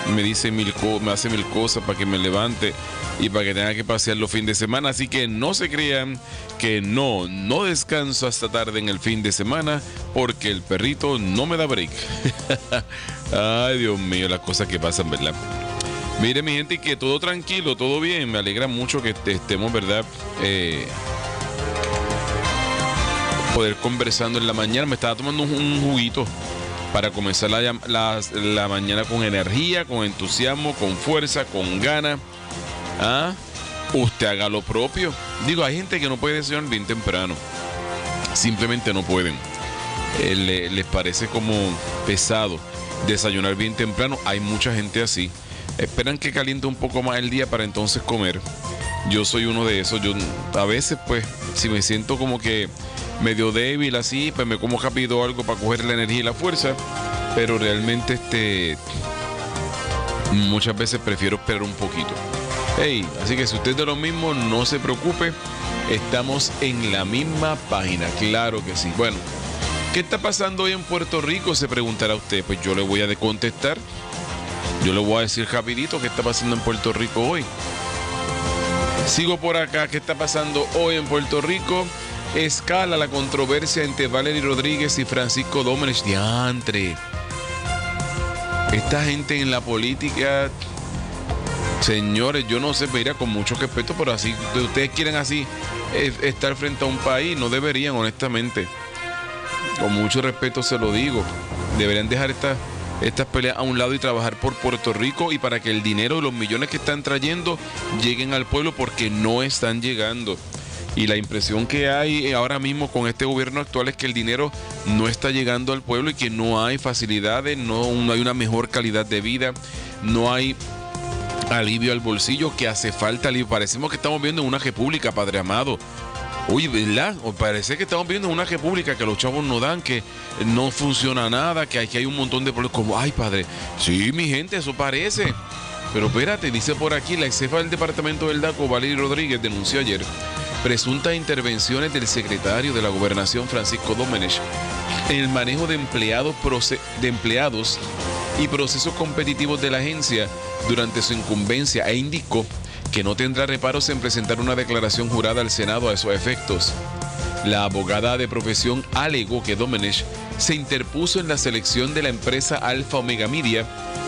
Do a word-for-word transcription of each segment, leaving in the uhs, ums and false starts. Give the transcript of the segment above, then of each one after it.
me dice mil cosas, me hace mil cosas para que me levante y para que tenga que pasear los fines de semana. Así que no se crean que no, no descanso hasta tarde en el fin de semana porque el perrito no me da break. Ay, Dios mío, las cosas que pasan, ¿verdad? Mire, mi gente, que todo tranquilo, todo bien. Me alegra mucho que estemos, ¿verdad? Eh, poder conversando en la mañana. Me estaba tomando un, un juguito para comenzar la, la, la mañana con energía, con entusiasmo, con fuerza, con ganas. ¿Ah? Usted haga lo propio. Digo, hay gente que no puede desayunar bien temprano. Simplemente no pueden. Eh, le, les parece como pesado desayunar bien temprano. Hay mucha gente así. Esperan que caliente un poco más el día para entonces comer. Yo soy uno de esos. Yo a veces, pues, si me siento como que medio débil así, pues me como rápido algo para coger la energía y la fuerza. Pero realmente, este, muchas veces prefiero esperar un poquito. Hey, así que si usted es de lo mismo, no se preocupe. Estamos en la misma página, claro que sí. Bueno, ¿qué está pasando hoy en Puerto Rico? Se preguntará usted. Pues yo le voy a contestar. Yo le voy a decir rapidito qué está pasando en Puerto Rico hoy. Sigo por acá. ¿Qué está pasando hoy en Puerto Rico? Escala la controversia entre Valery Rodríguez y Francisco Domenech. Diantre. Esta gente en la política, señores, yo no sé, mira, con mucho respeto, pero así, ustedes quieren así eh, estar frente a un país, no deberían, honestamente. Con mucho respeto se lo digo. Deberían dejar esta estas peleas a un lado y trabajar por Puerto Rico y para que el dinero y los millones que están trayendo lleguen al pueblo, porque no están llegando. Y la impresión que hay ahora mismo con este gobierno actual es que el dinero no está llegando al pueblo y que no hay facilidades, no, no hay una mejor calidad de vida, no hay alivio al bolsillo, que hace falta alivio. Parecemos que estamos viendo una república, Padre amado. Uy, ¿verdad? O parece que estamos viendo una república que los chavos no dan, que no funciona nada, que aquí hay un montón de problemas. Como, ay, padre, sí, mi gente, eso parece. Pero espérate, dice por aquí, la ex jefa del departamento del DACO, Valery Rodríguez, denunció ayer presuntas intervenciones del secretario de la Gobernación, Francisco Domenech, en el manejo de empleados, de empleados y procesos competitivos de la agencia durante su incumbencia, e indicó que no tendrá reparos en presentar una declaración jurada al Senado a esos efectos. La abogada de profesión alegó que Domenech se interpuso en la selección de la empresa Alfa Omega Media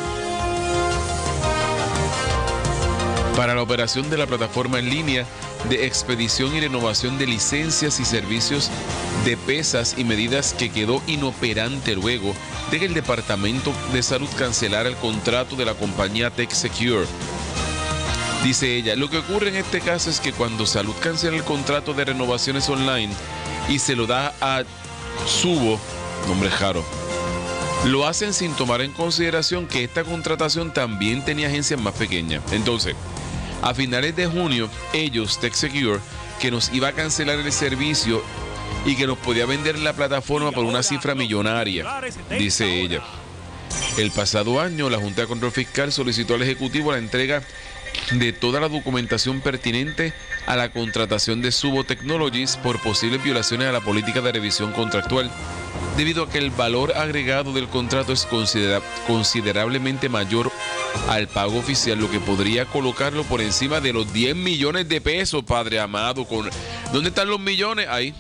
para la operación de la plataforma en línea de expedición y renovación de licencias y servicios de pesas y medidas, que quedó inoperante luego de que el Departamento de Salud cancelara el contrato de la compañía TechSecure. Dice ella, lo que ocurre en este caso es que cuando Salud cancela el contrato de renovaciones online y se lo da a Subo, nombre raro, lo hacen sin tomar en consideración que esta contratación también tenía agencias más pequeñas. Entonces, a finales de junio, ellos, TechSecure, que nos iba a cancelar el servicio y que nos podía vender la plataforma por una cifra millonaria, dice ella. El pasado año, la Junta de Control Fiscal solicitó al Ejecutivo la entrega de toda la documentación pertinente a la contratación de Subo Technologies por posibles violaciones a la política de revisión contractual, debido a que el valor agregado del contrato es considera- considerablemente mayor al pago oficial, lo que podría colocarlo por encima de los diez millones de pesos, Padre amado. Con... ¿Dónde están los millones? Ahí.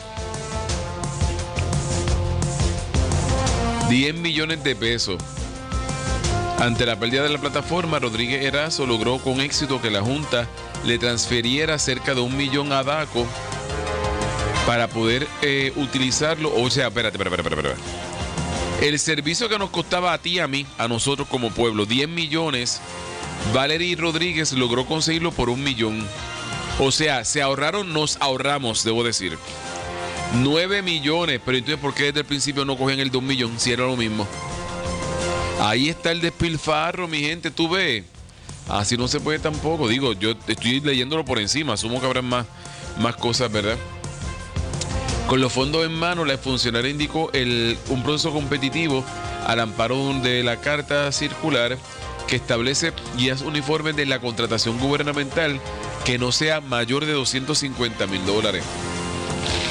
diez millones de pesos. Ante la pérdida de la plataforma, Rodríguez Erazo logró con éxito que la Junta le transfiriera cerca de un millón a DACO para poder eh, utilizarlo. O sea, espérate, espérate, espérate, espérate. El servicio que nos costaba a ti y a mí, a nosotros como pueblo, diez millones, Valery Rodríguez logró conseguirlo por un millón. O sea, se ahorraron, nos ahorramos, debo decir, nueve millones. Pero entonces, ¿por qué desde el principio no cogían el dos millones si era lo mismo? Ahí está el despilfarro, mi gente, tú ves. Así no se puede tampoco. Digo, yo estoy leyéndolo por encima, asumo que habrá más, más cosas, ¿verdad? Con los fondos en mano, la funcionaria indicó el, un proceso competitivo al amparo de la carta circular que establece guías uniformes de la contratación gubernamental que no sea mayor de doscientos cincuenta mil dólares.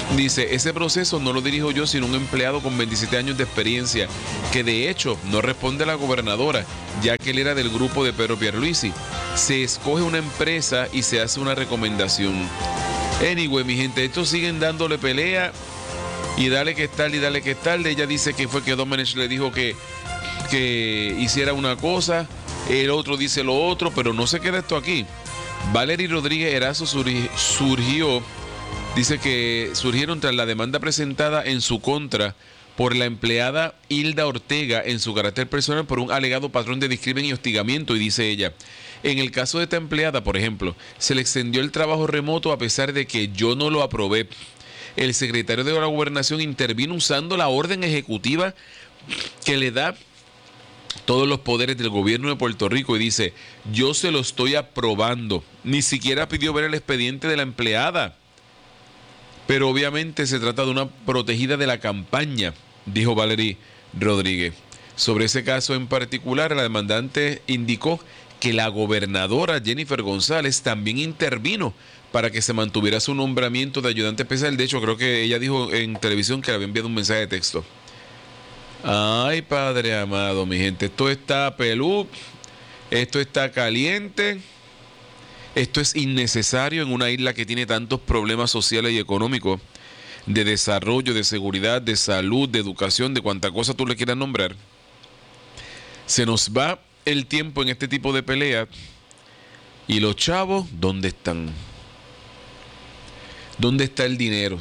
Dice, ese proceso no lo dirijo yo, sino un empleado con veintisiete años de experiencia, que de hecho no responde a la gobernadora, ya que él era del grupo de Pedro Pierluisi. Se escoge una empresa y se hace una recomendación. Anyway, mi gente, estos siguen dándole pelea y dale que es tarde y dale que es tarde. Ella dice que fue que Domenech le dijo que, que hiciera una cosa, el otro dice lo otro, pero no se queda esto aquí. Valery Rodríguez Erazo surgió, dice que surgieron tras la demanda presentada en su contra por la empleada Hilda Ortega en su carácter personal por un alegado patrón de discrimen y hostigamiento. Y dice ella, en el caso de esta empleada, por ejemplo, se le extendió el trabajo remoto a pesar de que yo no lo aprobé. El secretario de la Gobernación intervino usando la orden ejecutiva que le da todos los poderes del gobierno de Puerto Rico y dice, yo se lo estoy aprobando. Ni siquiera pidió ver el expediente de la empleada. Pero obviamente se trata de una protegida de la campaña, dijo Valery Rodríguez. Sobre ese caso en particular, la demandante indicó que la gobernadora Jennifer González también intervino para que se mantuviera su nombramiento de ayudante especial. De hecho, creo que ella dijo en televisión que le había enviado un mensaje de texto. Ay, Padre amado, mi gente, esto está pelú, esto está caliente, esto es innecesario en una isla que tiene tantos problemas sociales y económicos, de desarrollo, de seguridad, de salud, de educación, de cuanta cosa tú le quieras nombrar. Se nos va el tiempo en este tipo de peleas y los chavos, ¿dónde están? ¿Dónde está el dinero?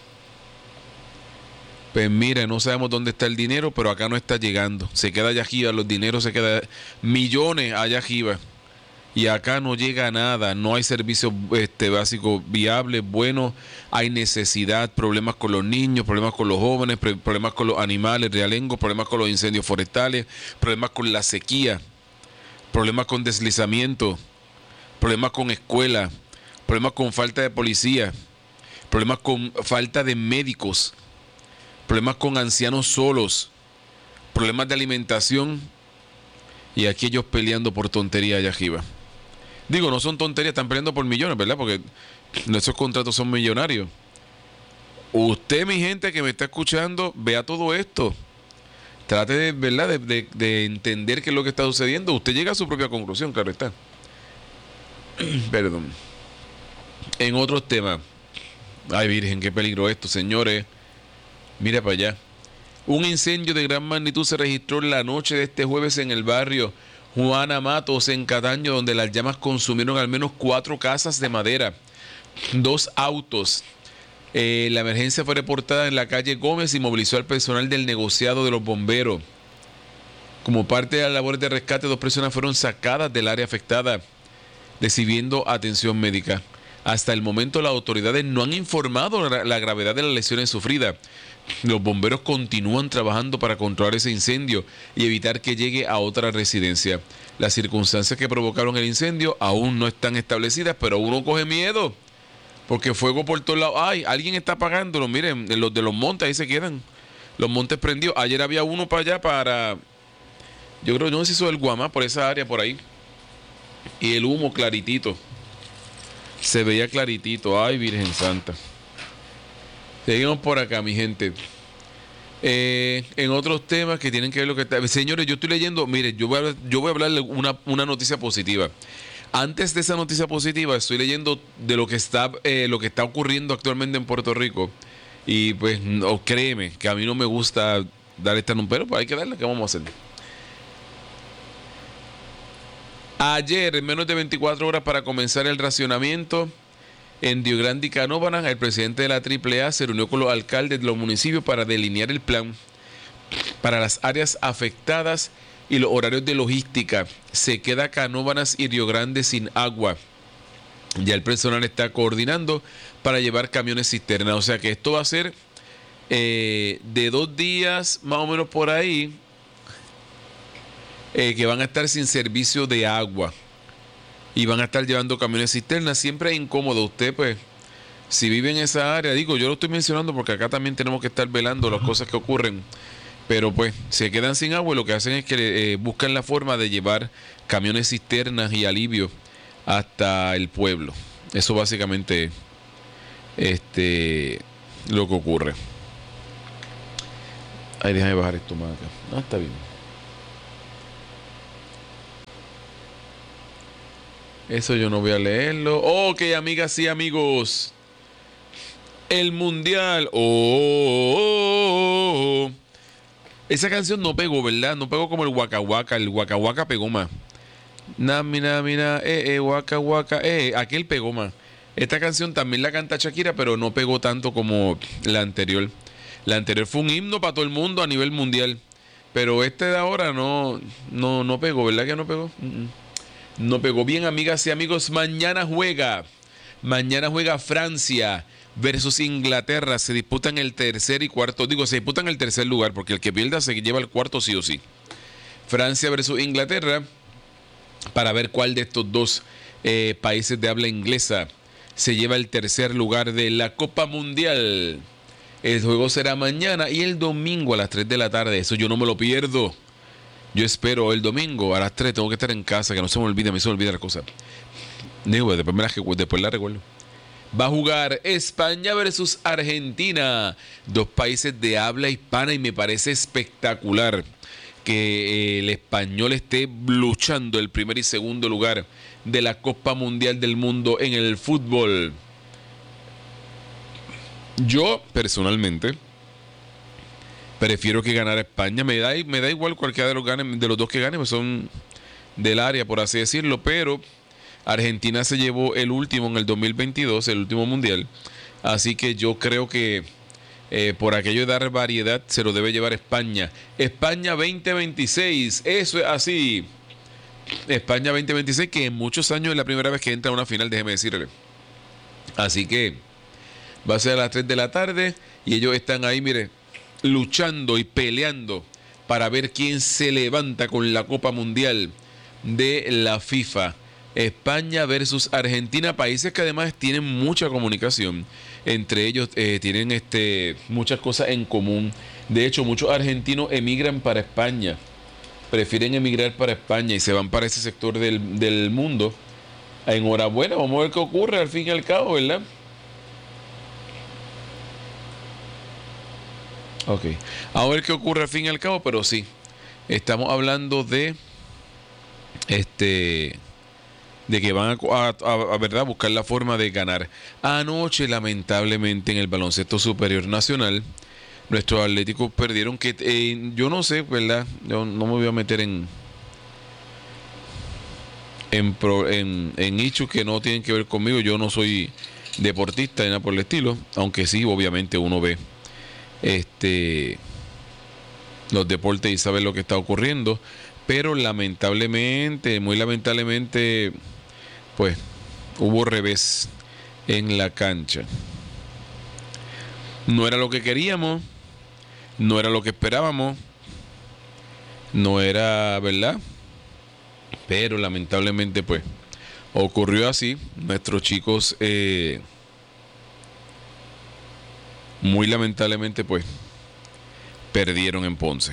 Pues mira, no sabemos dónde está el dinero, pero acá no está llegando. Se queda allá arriba, los dineros se quedan millones allá arriba. Y acá no llega nada, no hay servicios este, básicos viables, buenos, hay necesidad, problemas con los niños, problemas con los jóvenes, problemas con los animales, realengo, problemas con los incendios forestales, problemas con la sequía, problemas con deslizamiento, problemas con escuelas, problemas con falta de policía, problemas con falta de médicos, problemas con ancianos solos, problemas de alimentación, y aquí ellos peleando por tonterías allá arriba. Digo, no son tonterías, están peleando por millones, ¿verdad? Porque esos contratos son millonarios. Usted, mi gente que me está escuchando, vea todo esto. Trate de, ¿verdad? De, de, de entender qué es lo que está sucediendo. Usted llega a su propia conclusión, claro está. Perdón. En otros temas. Ay, Virgen, qué peligro esto, señores. Mira para allá. Un incendio de gran magnitud se registró la noche de este jueves en el barrio Juana Matos, en Cataño, donde las llamas consumieron al menos cuatro casas de madera, dos autos. Eh, la emergencia fue reportada en la calle Gómez y movilizó al personal del negociado de los bomberos. Como parte de las labores de rescate, dos personas fueron sacadas del área afectada, recibiendo atención médica. Hasta el momento, las autoridades no han informado la, la gravedad de las lesiones sufridas. Los bomberos continúan trabajando para controlar ese incendio y evitar que llegue a otra residencia. Las circunstancias que provocaron el incendio aún no están establecidas, pero uno coge miedo, porque fuego por todos lados. Ay, alguien está apagándolo. Miren, los de los montes ahí se quedan. Los montes prendidos. Ayer había uno para allá, para... Yo creo, no sé si hizo el Guamá, por esa área, por ahí. Y el humo claritito. Se veía claritito. Ay, Virgen Santa. Seguimos por acá, mi gente. Eh, en otros temas que tienen que ver lo que está... Señores, yo estoy leyendo... Mire, yo voy a, yo voy a hablarle una, una noticia positiva. Antes de esa noticia positiva, estoy leyendo de lo que está eh, lo que está ocurriendo actualmente en Puerto Rico. Y pues, no, créeme, que a mí no me gusta dar esta número, pero pues hay que darle, ¿qué vamos a hacer? Ayer, en menos de veinticuatro horas para comenzar el racionamiento en Río Grande y Canóvanas, el presidente de la triple A se reunió con los alcaldes de los municipios para delinear el plan para las áreas afectadas y los horarios de logística. Se queda Canóvanas y Río Grande sin agua. Ya el personal está coordinando para llevar camiones cisterna. O sea que esto va a ser eh, de dos días más o menos por ahí, eh, que van a estar sin servicio de agua. Y van a estar llevando camiones cisternas. Siempre es incómodo. Usted, pues, si vive en esa área, digo, yo lo estoy mencionando porque acá también tenemos que estar velando las cosas que ocurren. Pero, pues, se quedan sin agua y lo que hacen es que eh, buscan la forma de llevar camiones cisternas y alivio hasta el pueblo. Eso básicamente, este, lo que ocurre. Ay, déjame bajar esto más acá. Ah, está bien. Eso yo no voy a leerlo. Ok, amigas y amigos. El mundial. Oh, oh, oh. Esa canción no pegó, ¿verdad? No pegó como el Waka Waka. El Waka Waka pegó más. Nami, nami, na, eh, eh, Waka Waka, eh. Aquel pegó más. Esta canción también la canta Shakira, pero no pegó tanto como la anterior. La anterior fue un himno para todo el mundo a nivel mundial. Pero este de ahora no, no, no pegó, ¿verdad que no pegó? Uh-uh. No pegó. Bien, amigas y amigos. Mañana juega. Mañana juega Francia versus Inglaterra. Se disputan el tercer y cuarto. Digo, se disputan el tercer lugar, porque el que pierda se lleva el cuarto sí o sí. Francia versus Inglaterra. Para ver cuál de estos dos eh, países de habla inglesa se lleva el tercer lugar de la Copa Mundial. El juego será mañana y el domingo a las tres de la tarde. Eso yo no me lo pierdo. Yo espero el domingo a las tres. Tengo que estar en casa, que no se me olvide. Me se me olvida la cosa. Digo, después, me la, después la recuerdo. Va a jugar España versus Argentina. Dos países de habla hispana y me parece espectacular que eh, el español esté luchando el primer y segundo lugar de la Copa Mundial del Mundo en el fútbol. Yo, personalmente, prefiero que ganara España. Me da, me da igual cualquiera de los, ganes, de los dos que ganen, pues son del área, por así decirlo. Pero Argentina se llevó el último en el dos mil veintidós, el último mundial. Así que yo creo que eh, por aquello de dar variedad, se lo debe llevar España. España veinte veintiséis, eso es así. España veinte veintiséis, que en muchos años es la primera vez que entra a una final, déjeme decirle. Así que va a ser a las tres de la tarde y ellos están ahí, mire, luchando y peleando para ver quién se levanta con la Copa Mundial de la FIFA. España versus Argentina, países que además tienen mucha comunicación entre ellos, eh, tienen este, muchas cosas en común. De hecho, muchos argentinos emigran para España, prefieren emigrar para España y se van para ese sector del, del mundo. Enhorabuena, vamos a ver qué ocurre al fin y al cabo, ¿verdad? Ok, a ver qué ocurre al fin y al cabo, pero sí, estamos hablando de este de que van a, a, a, a verdad buscar la forma de ganar. Anoche, lamentablemente, en el baloncesto superior nacional, nuestros atléticos perdieron, que eh, yo no sé, ¿verdad? Yo no me voy a meter en en, pro, en, en hechos que no tienen que ver conmigo. Yo no soy deportista ni nada por el estilo, aunque sí, obviamente uno ve este los deportes y sabe lo que está ocurriendo, pero lamentablemente, muy lamentablemente, pues hubo revés en la cancha. No era lo que queríamos, no era lo que esperábamos, no era, ¿verdad? Pero lamentablemente, pues ocurrió así. Nuestros chicos eh, muy lamentablemente, pues perdieron en Ponce.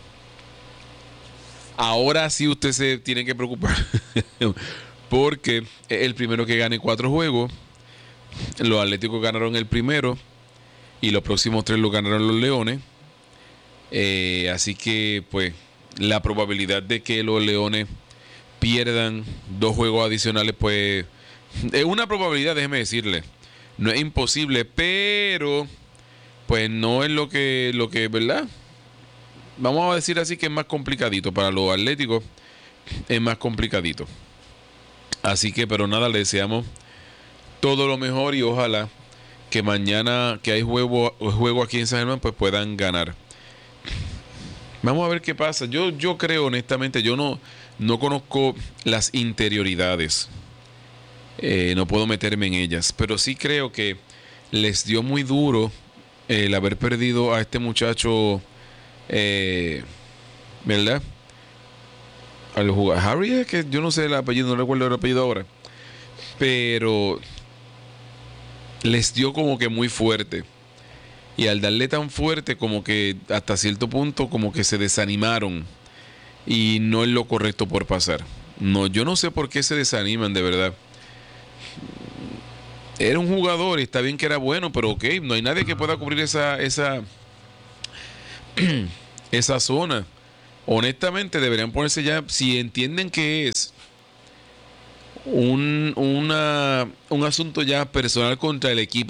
Ahora sí usted se tiene que preocupar porque es el primero que gane cuatro juegos. Los Atléticos ganaron el primero y los próximos tres lo ganaron los Leones. Eh, así que pues la probabilidad de que los Leones pierdan dos juegos adicionales, pues es una probabilidad, déjeme decirle. No es imposible, pero pues no es lo que, lo que, ¿verdad? Vamos a decir así que es más complicadito para los Atléticos, es más complicadito. Así que, pero nada, le deseamos todo lo mejor y ojalá que mañana que hay juego, juego aquí en San Germán, pues puedan ganar. Vamos a ver qué pasa. Yo, yo creo, honestamente, yo no, no conozco las interioridades. Eh, no puedo meterme en ellas, pero sí creo que les dio muy duro el haber perdido a este muchacho, eh, ¿verdad? Al jugar Harry, es que yo no sé el apellido, no recuerdo el apellido ahora, pero les dio como que muy fuerte, y al darle tan fuerte como que hasta cierto punto como que se desanimaron, y no es lo correcto por pasar. No, yo no sé por qué se desaniman, de verdad. era un jugador y está bien que era bueno, pero ok, no hay nadie que pueda cubrir esa, esa, esa zona. Honestamente, deberían ponerse ya, si entienden que es un, una, un asunto ya personal contra el equipo